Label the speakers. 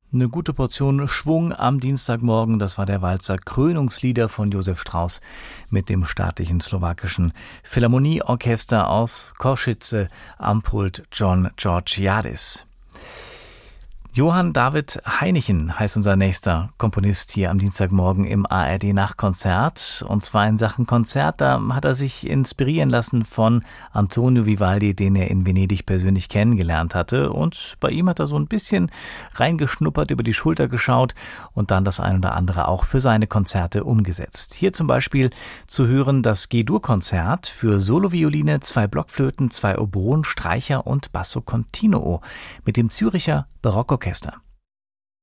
Speaker 1: Eine gute Portion Schwung am Dienstagmorgen, das war der Walzer Krönungslieder von Josef Strauss mit dem staatlichen slowakischen Philharmonieorchester aus Košice am Pult John Georgiadis. Johann David Heinichen heißt unser nächster Komponist hier am Dienstagmorgen im ARD-Nachtkonzert. Und zwar in Sachen Konzert, da hat er sich inspirieren lassen von Antonio Vivaldi, den er in Venedig persönlich kennengelernt hatte. Und bei ihm hat er so ein bisschen reingeschnuppert, über die Schulter geschaut und dann das ein oder andere auch für seine Konzerte umgesetzt. Hier zum Beispiel zu hören das G-Dur-Konzert für Solovioline, 2 Blockflöten, 2 Oboen, Streicher und Basso Continuo mit dem Züricher Barockorchester.